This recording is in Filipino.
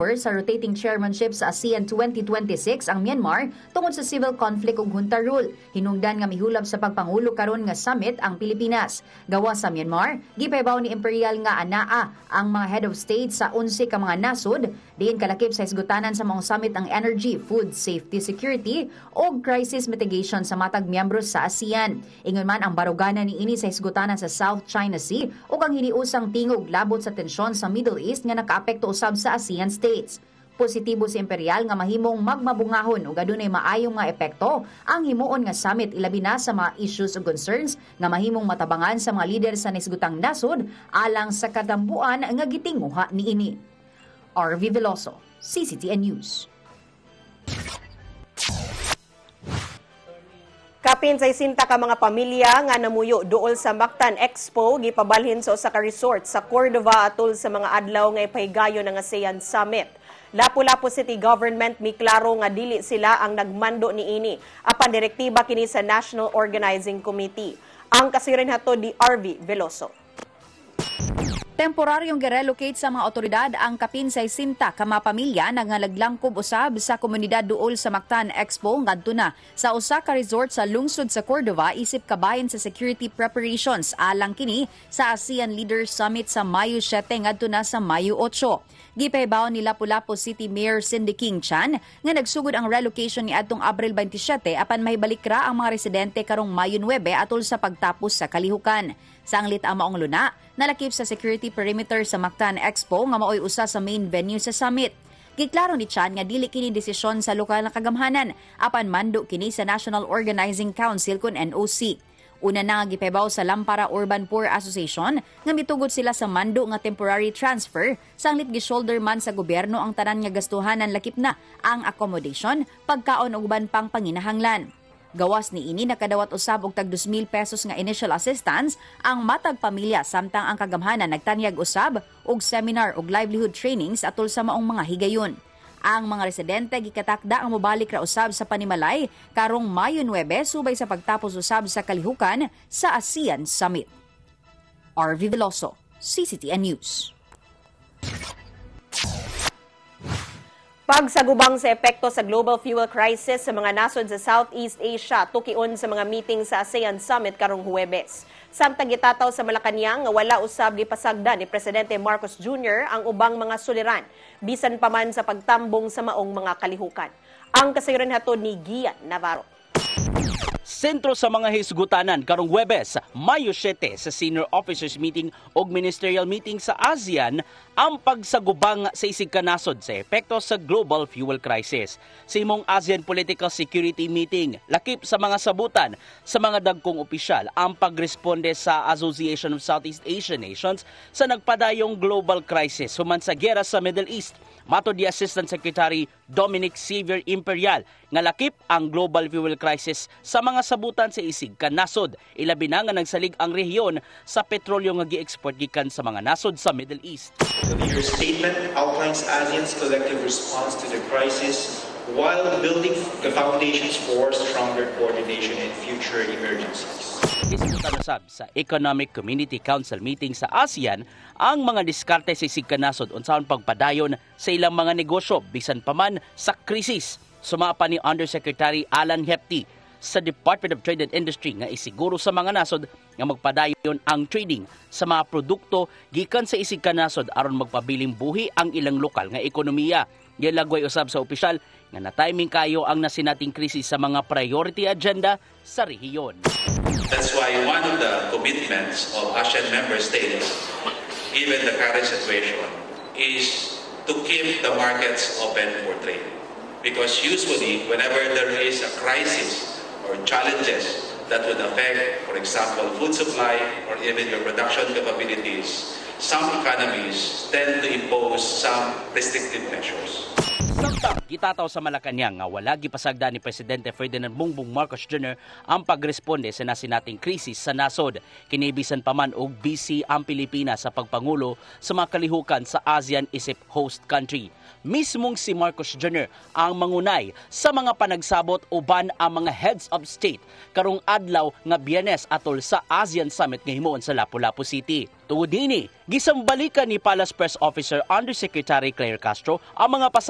sa rotating chairmanship sa ASEAN 2026 ang Myanmar tungod sa civil conflict ug junta rule. Hinungdan nga mihulab sa pagpangulo karon nga summit ang Pilipinas. Gawa sa Myanmar, gipahibaw ni Imperial nga anaa ang mga head of state sa 11 ka mga nasod diin kalakip sa isgutanan sa mga summit ang energy, food safety, security o crisis mitigation sa matag miyembro sa ASEAN. Ingon man ang barugana ni ini sa isgutanan sa South China Sea ug ang hiniusang tingog labot sa tensyon sa Middle East nga nakaapekto usab sa ASEAN states. Positibo si Imperial nga mahimong magmabungahon ug adunay maayong nga epekto ang himuon nga summit ilabi na sa mga issues ug concerns nga mahimong matabangan sa mga lider sa nisgutang nasod alang sa katampuan nga gitinguha niini. RV Veloso, CCTN News. Kapin sa 60 ka mga pamilya nga namuyo duol sa Mactan Expo gipabalhin sa usa ka resort sa Cordova atol sa mga adlaw nga ipahigayon ng ASEAN Summit. Lapu-Lapu City Government miklaro nga dili sila ang nagmando niini apan direktiba kini sa National Organizing Committee. Ang kasiren hato di RV Veloso. Temporaryong girelocate sa mga otoridad ang kapin sa 60 ka mga pamilya nangalaglangkob usab sa komunidad duol sa Mactan Expo ngadto na sa usa ka resort sa lungsod sa Cordova isip kabahin sa security preparations alang kini sa ASEAN Leaders Summit sa Mayo 7 ngadto na sa Mayo 8. Gipahibaw ni Lapu-Lapu City Mayor Cindy King Chan nga nagsugod ang relocation ni adtong Abril 27 apan mahibalik ra ang mga residente karong Mayo 9 atol sa pagtapos sa kalihukan. Sa anglit ang maong luna, nalakip sa security perimeter sa Mactan Expo nga maoy usa sa main venue sa summit. Giklaro ni Chan nga dili kini desisyon sa lokal na kagamhanan apan mando kini sa National Organizing Council kun NOC. Una na nga gipahibaw sa Lampara Urban Poor Association nga mitugod sila sa mando nga temporary transfer sa anglit gi-shoulder man sa gobyerno ang tanan nga gastuhanan lakip na ang accommodation, pagkaon ug uban pang panginahanglan. Gawas ni ini nakadawat usab og tag 2,000 pesos nga initial assistance ang matag pamilya samtang ang kagamhanan nagtanyag usab og seminar og livelihood trainings atol sa maong mga higayon. Ang mga residente gikatakda ang mobalik ra usab sa panimalay karong Mayo 9 subay sa pagtapos usab sa kalihukan sa ASEAN Summit. RV Veloso, CCTN News. Pagsagubang sa epekto sa global fuel crisis sa mga nasod sa Southeast Asia tukion sa mga meeting sa ASEAN Summit karong Huwebes. Samtang gitataw sa Malacañang nga wala usab gipasagda ni Presidente Marcos Jr. ang ubang mga suliran bisan pa man sa pagtambong sa maong mga kalihukan. Ang kasayuran hato ni Gian Navarro. Sentro sa mga hisgutanan karong Huwebes, Mayo 7 sa Senior Officers Meeting o Ministerial Meeting sa ASEAN ang pagsagubang sa isig kanasod sa epekto sa global fuel crisis. Sa imong ASEAN Political Security Meeting, lakip sa mga sabutan sa mga dagkong opisyal ang pagresponde sa Association of Southeast Asian Nations sa nagpadayong global crisis human sa giyera sa Middle East. Matod di Assistant Secretary Dominic Xavier Imperial nga lakip ang global fuel crisis sa mga sabutan sa isig kanasod. Ilabi na nga nagsalig ang rehiyon sa petrolyo nga gi-export gikan sa mga nasod sa Middle East. Your statement outlines ASEAN's collective response to the crisis while building the foundations for stronger coordination in future emergencies. Diskutan usab sa Economic Community Council meeting sa ASEAN ang mga diskarte sa isig kanasod unsaon pagpadayon sa ilang mga negosyo bisan pa man sa krisis. Sumapa ni Undersecretary Alan Hepty sa Department of Trade and Industry nga isiguro sa mga nasod nga magpadayon ang trading sa mga produkto gikan sa isig kanasod aron magpabiling buhi ang ilang lokal nga ekonomiya. Gilagway usab sa opisyal nga na-timing kayo ang nasinating krisis sa mga priority agenda sa rehiyon. That's why one of the commitments of ASEAN member states, given the current situation, is to keep the markets open for trade. Because usually, whenever there is a crisis or challenges that would affect, for example, food supply or even your production capabilities, some economies tend to impose some restrictive measures. Samtang gitataw sa Malacañang nga wala gipasagda ni Presidente Ferdinand Bongbong Marcos Jr. ang pagresponde sa nasinating krisis sa nasod. Kinibisan pa man og busy ang Pilipinas sa pagpangulo sa mga kalihukan sa ASEAN isip host country. mismong si Marcos Jr. ang mangunay sa mga panagsabot uban ang mga heads of state karong adlaw nga Biyernes atol sa ASEAN Summit nga himuon sa Lapu-Lapu City. Tungod dinhi, gisambalikan ni Palace Press Officer Undersecretary Claire Castro ang mga